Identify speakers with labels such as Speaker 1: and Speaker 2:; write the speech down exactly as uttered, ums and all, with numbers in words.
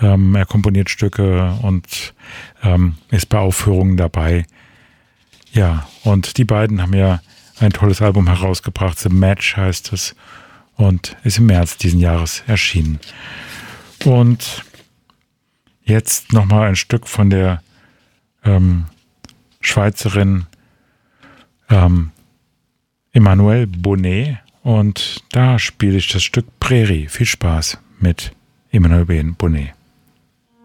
Speaker 1: Ähm, er komponiert Stücke und ähm, ist bei Aufführungen dabei. Ja, und die beiden haben ja ein tolles Album herausgebracht. The Match heißt es und ist im März diesen Jahres erschienen. Und jetzt nochmal ein Stück von der ähm, Schweizerin ähm, Emmanuelle Bonnet. Und da spiele ich das Stück Prärie. Viel Spaß mit Emmanuelle Bonnet.